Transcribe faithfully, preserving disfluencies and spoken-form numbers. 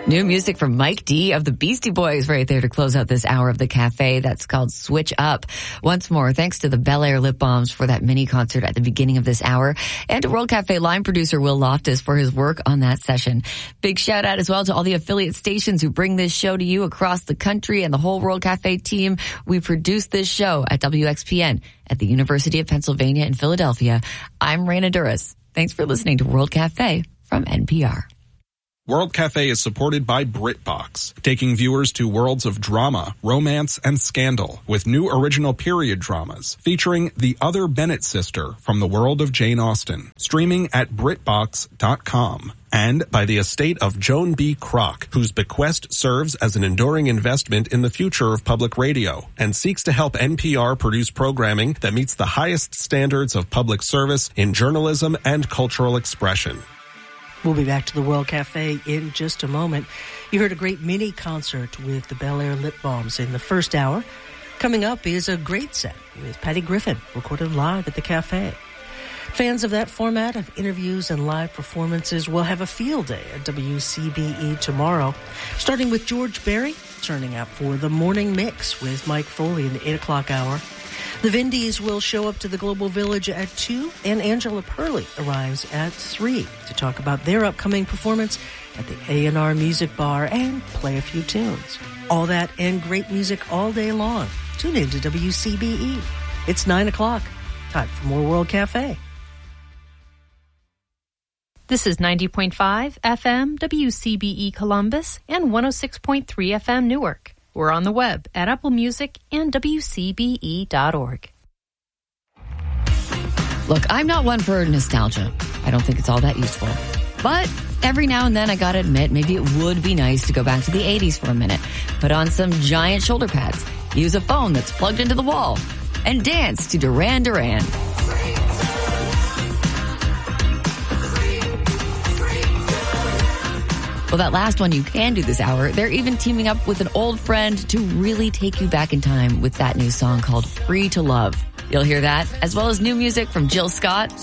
New music from Mike D of the Beastie Boys right there to close out this hour of the cafe. That's called Switch Up. Once more, thanks to the Bel Air Lip Balms for that mini concert at the beginning of this hour, and to World Cafe line producer Will Loftus for his work on that session. Big shout out as well to all the affiliate stations who bring this show to you across the country and the whole World Cafe team. We produce this show at W X P N at the University of Pennsylvania in Philadelphia. I'm Raina Duras. Thanks for listening to World Cafe from N P R. World Cafe is supported by BritBox, taking viewers to worlds of drama, romance, and scandal with new original period dramas featuring the other Bennett sister from the world of Jane Austen, streaming at BritBox dot com. And by the estate of Joan B. Kroc, whose bequest serves as an enduring investment in the future of public radio and seeks to help N P R produce programming that meets the highest standards of public service in journalism and cultural expression. We'll be back to the World Cafe in just a moment. You heard a great mini concert with the Bel Air Lip Balms in the first hour. Coming up is a great set with Patty Griffin, recorded live at the cafe. Fans of that format of interviews and live performances will have a field day at W C B E tomorrow, starting with George Berry, turning out for the morning mix with Mike Foley in the eight o'clock hour. The Vindies will show up to the Global Village at two, and Angela Perley arrives at three to talk about their upcoming performance at the A and R Music Bar and play a few tunes. All that and great music all day long. Tune in to W C B E. It's nine o'clock. Time for more World Cafe. This is ninety point five F M W C B E Columbus and one oh six point three F M Newark. We're on the web at Apple Music and W C B E dot org. Look, I'm not one for nostalgia. I don't think it's all that useful. But every now and then, I gotta admit, maybe it would be nice to go back to the eighties for a minute, put on some giant shoulder pads, use a phone that's plugged into the wall, and dance to Duran Duran. Well, that last one you can do this hour. They're even teaming up with an old friend to really take you back in time with that new song called Free to Love. You'll hear that, as well as new music from Jill Scott